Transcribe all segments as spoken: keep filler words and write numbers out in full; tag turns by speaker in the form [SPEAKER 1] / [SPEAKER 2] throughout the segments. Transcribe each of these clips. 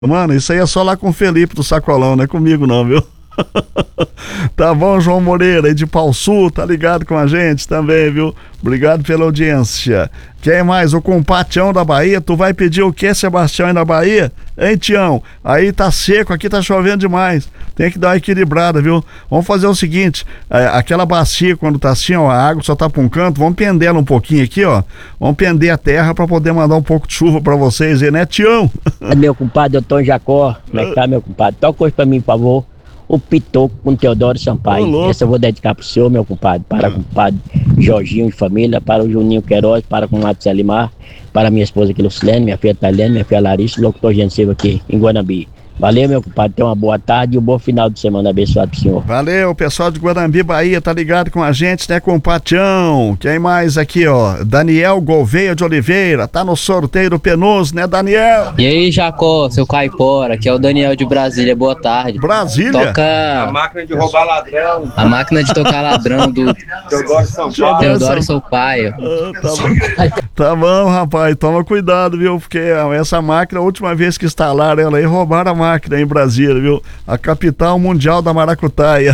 [SPEAKER 1] Mano, isso aí é só lá com o Felipe do Sacolão, não é comigo não, viu? Tá bom, João Moreira, aí de Pau Sul, tá ligado com a gente também, viu? Obrigado pela audiência. Quem mais? O compatião da Bahia. Tu vai pedir o que, Sebastião, aí na Bahia? Hein, Tião? Aí tá seco, aqui tá chovendo demais. Tem que dar uma equilibrada, viu? Vamos fazer o seguinte, é, aquela bacia quando tá assim, ó, a água só tá pra um canto, vamos pender ela um pouquinho aqui, ó. Vamos pender a terra pra poder mandar um pouco de chuva pra vocês aí, né, Tião?
[SPEAKER 2] Meu compadre, eu tô em Jacó. Como é que tá, meu compadre? Toca coisa pra mim, por favor. O Pitoco com Teodoro Sampaio. Essa eu vou dedicar pro senhor, meu compadre, para o compadre Jorginho e família, para o Juninho Queiroz, para com o Mato Selimar, para minha esposa aqui, Lucilene, minha filha Thailene, minha filha Larissa, o locutor Gente Silva aqui em Guanambi. Valeu, meu compadre, tenha uma boa tarde e um bom final de semana abençoado pro senhor.
[SPEAKER 1] Valeu, pessoal de Guanambi, Bahia, tá ligado com a gente, né, compatião? Quem mais aqui, ó? Daniel Gouveia de Oliveira, tá no sorteio do Penoso, né, Daniel?
[SPEAKER 3] E aí, Jacó, seu caipora, aqui é o Daniel de Brasília, boa tarde.
[SPEAKER 1] Brasília?
[SPEAKER 3] Toca...
[SPEAKER 4] A máquina de roubar ladrão.
[SPEAKER 3] A máquina de tocar ladrão do
[SPEAKER 4] Teodoro Sampaio.
[SPEAKER 3] Teodoro Sampaio.
[SPEAKER 1] Ah, tá bom. Tá bom, rapaz, toma cuidado, viu? Porque essa máquina, a última vez que instalaram ela aí, roubaram a máquina em Brasília, viu? A capital mundial da maracutaia.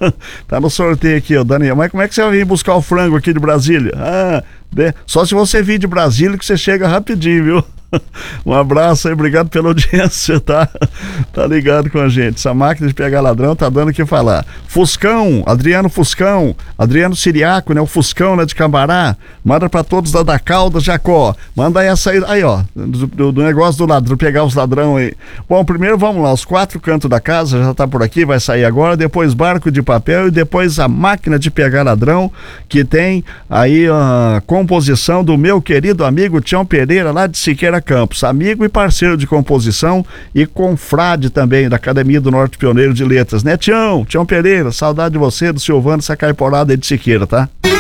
[SPEAKER 1] Tá no sorteio aqui, ó, Daniel. Mas como é que você vai vir buscar o frango aqui de Brasília? Ah, de... só se você vir de Brasília que você chega rapidinho, viu? Um abraço aí, obrigado pela audiência, tá? Tá ligado com a gente. Essa máquina de pegar ladrão tá dando o que falar. Fuscão, Adriano Fuscão, Adriano Siriaco, né? O Fuscão, né? De Cambará. Manda pra todos da da Calda, Jacó. Manda aí essa aí, aí ó, do, do, do negócio do ladrão, pegar os ladrão aí. Bom, primeiro vamos lá, os quatro cantos da casa, já tá por aqui, vai sair agora. Depois barco de papel e depois a máquina de pegar ladrão, que tem aí a composição do meu querido amigo Tião Pereira, lá de Siqueira Campos, amigo e parceiro de composição e confrade também da Academia do Norte Pioneiro de Letras, né, Tião? Tião Pereira, saudade de você, do Silvano, essa caiporada aí de Siqueira, tá?